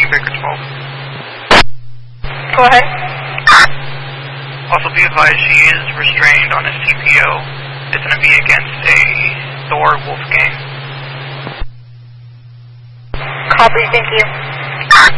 Baker 12. Go ahead. Also be advised she is restrained on a CPO. It's going to be against a Thor Wolfgang. Copy, thank you.